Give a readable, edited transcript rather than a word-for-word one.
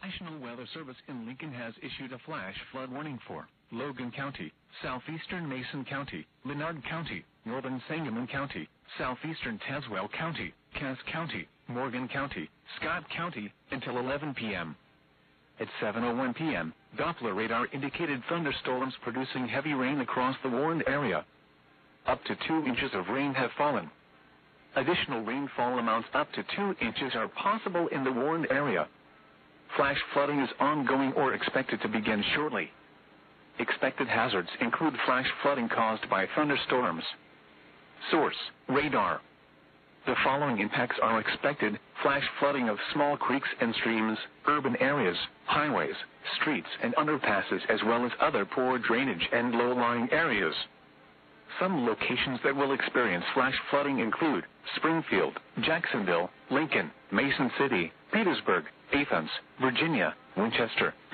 National Weather Service in Lincoln has issued a flash flood warning for Logan County, southeastern Mason County, Menard County, northern Sangamon County, southeastern Tazewell County, Cass County, Morgan County, Scott County, until 11 p.m. At 7:01 p.m., Doppler radar indicated thunderstorms producing heavy rain across the warned area. Up to 2 inches of rain have fallen. Additional rainfall amounts up to 2 inches are possible in the warned area. Flash flooding is ongoing or expected to begin shortly. Expected hazards include flash flooding caused by thunderstorms. Source: radar. The following impacts are expected: flash flooding of small creeks and streams, urban areas, highways, streets and underpasses, as well as other poor drainage and low-lying areas. Some locations that will experience flash flooding include Springfield, Jacksonville, Lincoln, Mason City, Petersburg, Athens, Virginia, Winchester,